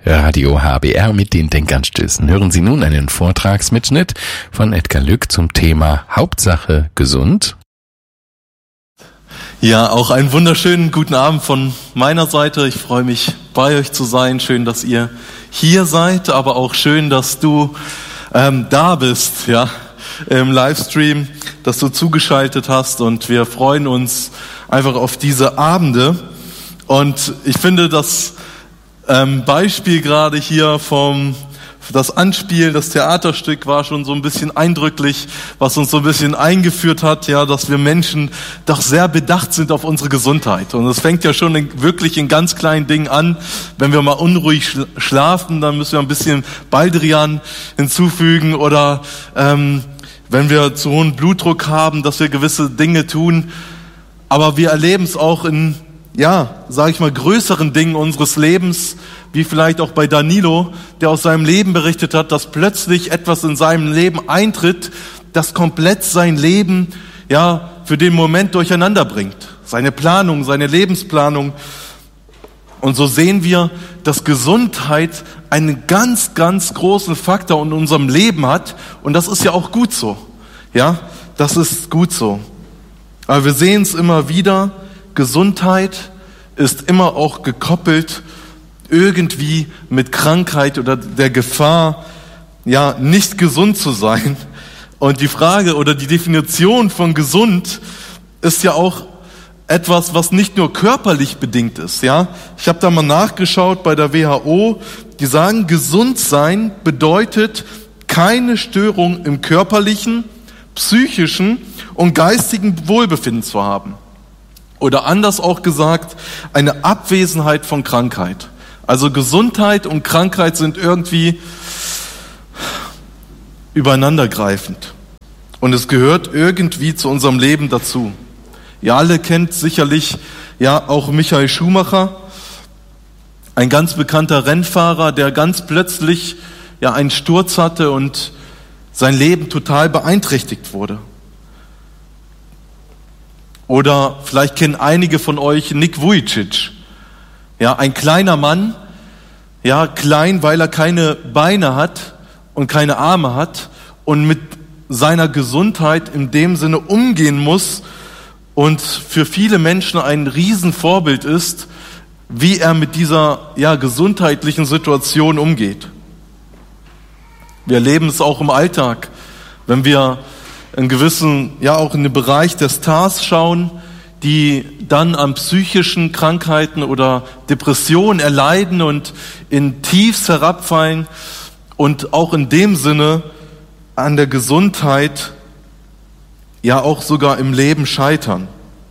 Radio HBR mit den Denkanstößen. Hören Sie nun einen Vortragsmitschnitt von Edgar Lück zum Thema Hauptsache gesund. Ja, auch einen wunderschönen guten Abend von meiner Seite. Ich freue mich, bei euch zu sein. Schön, dass ihr hier seid, aber auch schön, dass du da bist, ja, im Livestream, dass du zugeschaltet hast, und wir freuen uns einfach auf diese Abende. Und ich finde das Beispiel gerade hier das Anspiel, das Theaterstück war schon so ein bisschen eindrücklich, was uns so ein bisschen eingeführt hat, ja, dass wir Menschen doch sehr bedacht sind auf unsere Gesundheit. Und es fängt ja schon wirklich in ganz kleinen Dingen an. Wenn wir mal unruhig schlafen, dann müssen wir ein bisschen Baldrian hinzufügen, oder wenn wir zu hohen Blutdruck haben, dass wir gewisse Dinge tun. Aber wir erleben es auch in, sage ich mal, größeren Dingen unseres Lebens, wie vielleicht auch bei Danilo, der aus seinem Leben berichtet hat, dass plötzlich etwas in seinem Leben eintritt, das komplett sein Leben, für den Moment durcheinander bringt. Seine Planung, seine Lebensplanung. Und so sehen wir, dass Gesundheit einen ganz, ganz großen Faktor in unserem Leben hat. Und das ist ja auch gut so. Ja, das ist gut so. Aber wir sehen es immer wieder, Gesundheit ist immer auch gekoppelt irgendwie mit Krankheit oder der Gefahr, nicht gesund zu sein. Und die Frage oder die Definition von gesund ist ja auch etwas, was nicht nur körperlich bedingt ist. Ja, ich habe da mal nachgeschaut bei der WHO. Die sagen, gesund sein bedeutet, keine Störung im körperlichen, psychischen und geistigen Wohlbefinden zu haben. Oder anders auch gesagt, eine Abwesenheit von Krankheit. Also Gesundheit und Krankheit sind irgendwie übereinandergreifend. Und es gehört irgendwie zu unserem Leben dazu. Ihr alle kennt sicherlich auch Michael Schumacher, ein ganz bekannter Rennfahrer, der ganz plötzlich einen Sturz hatte und sein Leben total beeinträchtigt wurde. Oder vielleicht kennen einige von euch Nick Vujicic. Ja, ein kleiner Mann, klein, weil er keine Beine hat und keine Arme hat und mit seiner Gesundheit in dem Sinne umgehen muss und für viele Menschen ein Riesenvorbild ist, wie er mit dieser gesundheitlichen Situation umgeht. Wir erleben es auch im Alltag, wenn wir in gewissen, auch in den Bereich der Stars schauen, die dann an psychischen Krankheiten oder Depressionen erleiden und in Tiefs herabfallen und auch in dem Sinne an der Gesundheit, auch sogar im Leben scheitern.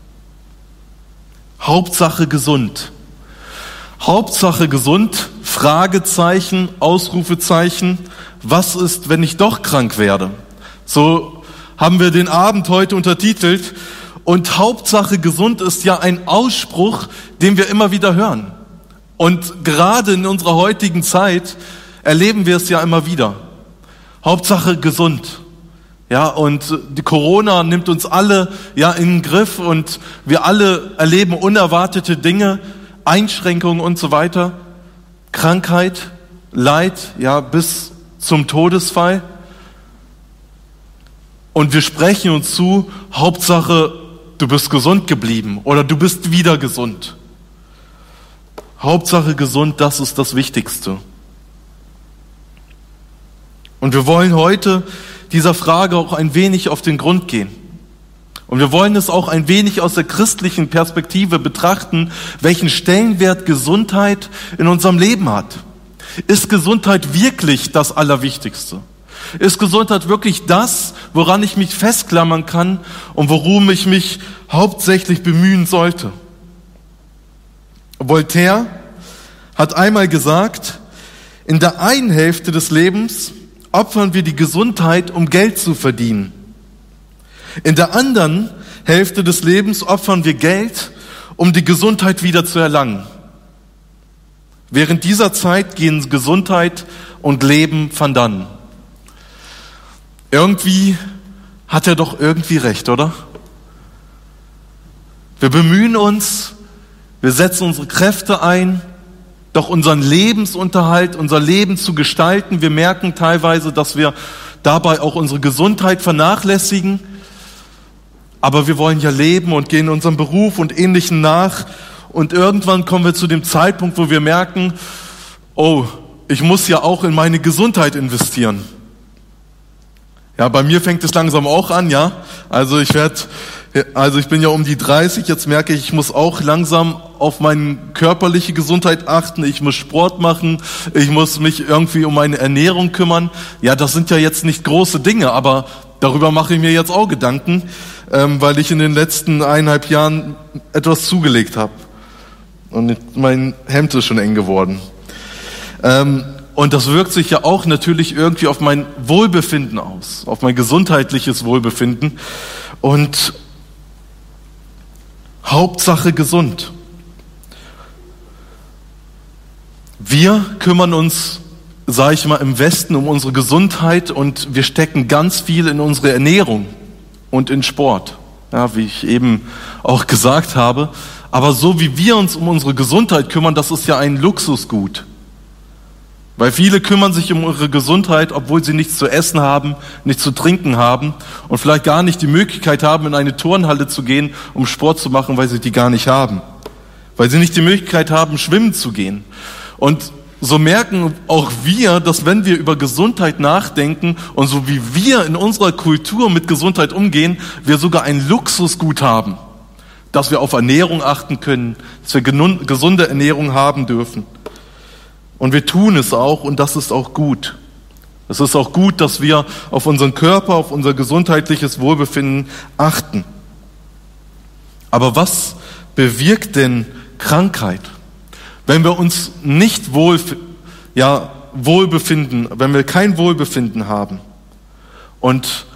Hauptsache gesund. Hauptsache gesund, Fragezeichen, Ausrufezeichen. Was ist, wenn ich doch krank werde? So haben wir den Abend heute untertitelt. Und Hauptsache gesund ist ja ein Ausspruch, den wir immer wieder hören. Und gerade in unserer heutigen Zeit erleben wir es ja immer wieder. Hauptsache gesund. Ja, und die Corona nimmt uns alle in den Griff und wir alle erleben unerwartete Dinge, Einschränkungen und so weiter. Krankheit, Leid, bis zum Todesfall. Und wir sprechen uns zu, Hauptsache, du bist gesund geblieben oder du bist wieder gesund. Hauptsache gesund, das ist das Wichtigste. Und wir wollen heute dieser Frage auch ein wenig auf den Grund gehen. Und wir wollen es auch ein wenig aus der christlichen Perspektive betrachten, welchen Stellenwert Gesundheit in unserem Leben hat. Ist Gesundheit wirklich das Allerwichtigste? Ist Gesundheit wirklich das, woran ich mich festklammern kann und worum ich mich hauptsächlich bemühen sollte? Voltaire hat einmal gesagt, in der einen Hälfte des Lebens opfern wir die Gesundheit, um Geld zu verdienen. In der anderen Hälfte des Lebens opfern wir Geld, um die Gesundheit wieder zu erlangen. Während dieser Zeit gehen Gesundheit und Leben van dann. Irgendwie hat er doch irgendwie recht, oder? Wir bemühen uns, wir setzen unsere Kräfte ein, doch unseren Lebensunterhalt, unser Leben zu gestalten. Wir merken teilweise, dass wir dabei auch unsere Gesundheit vernachlässigen. Aber wir wollen ja leben und gehen unserem Beruf und Ähnlichem nach. Und irgendwann kommen wir zu dem Zeitpunkt, wo wir merken, oh, ich muss ja auch in meine Gesundheit investieren. Ja, bei mir fängt es langsam auch an, ja. Also ich bin ja um die 30, jetzt merke ich muss auch langsam auf meine körperliche Gesundheit achten, ich muss Sport machen, ich muss mich irgendwie um meine Ernährung kümmern. Ja, das sind ja jetzt nicht große Dinge, aber darüber mache ich mir jetzt auch Gedanken, weil ich in den letzten 1,5 Jahren etwas zugelegt habe. Und mein Hemd ist schon eng geworden. Und das wirkt sich ja auch natürlich irgendwie auf mein Wohlbefinden aus, auf mein gesundheitliches Wohlbefinden. Und Hauptsache gesund. Wir kümmern uns, sage ich mal, im Westen um unsere Gesundheit und wir stecken ganz viel in unsere Ernährung und in Sport. Ja, wie ich eben auch gesagt habe. Aber so wie wir uns um unsere Gesundheit kümmern, das ist ja ein Luxusgut. Weil viele kümmern sich um ihre Gesundheit, obwohl sie nichts zu essen haben, nichts zu trinken haben und vielleicht gar nicht die Möglichkeit haben, in eine Turnhalle zu gehen, um Sport zu machen, weil sie die gar nicht haben. Weil sie nicht die Möglichkeit haben, schwimmen zu gehen. Und so merken auch wir, dass wenn wir über Gesundheit nachdenken und so wie wir in unserer Kultur mit Gesundheit umgehen, wir sogar ein Luxusgut haben, dass wir auf Ernährung achten können, dass wir gesunde Ernährung haben dürfen. Und wir tun es auch und das ist auch gut. Es ist auch gut, dass wir auf unseren Körper, auf unser gesundheitliches Wohlbefinden achten. Aber was bewirkt denn Krankheit? Wenn wir uns nicht wohlbefinden, wenn wir kein Wohlbefinden haben und